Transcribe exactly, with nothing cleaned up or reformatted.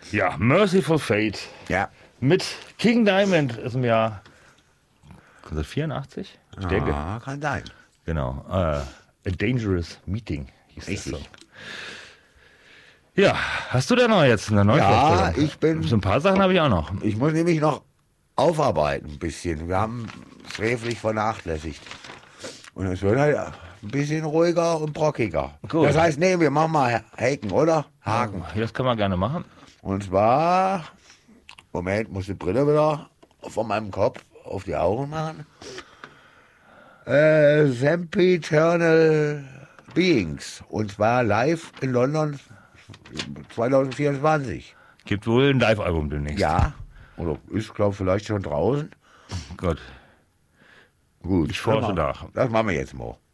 Ja, Merciful Fate. Ja. Mit King Diamond ist im Jahr vierundachtzig? Ich denke. Ah, kann sein. Genau. Äh, A Dangerous Meeting hieß Richtig. das so. Ja, hast du denn noch jetzt eine neue Ja, Vorstellung? ich bin- So ein paar Sachen habe ich auch noch. Ich muss nämlich noch aufarbeiten ein bisschen. Wir haben sträflich vernachlässigt. Und es wird halt ein bisschen ruhiger und brockiger. Gut. Das heißt, nee, wir machen mal Haken, oder? Haken. Das können wir gerne machen. Und zwar, Moment, muss die Brille wieder von meinem Kopf auf die Augen machen. Äh, Sempiternal Beings. Und zwar live in London zwanzig vierundzwanzig. Gibt wohl ein Live-Album demnächst. Ja. Oder ist, glaube ich, vielleicht schon draußen. Gott. Gut. Ich forsche das machen- nach. Das machen wir jetzt mal.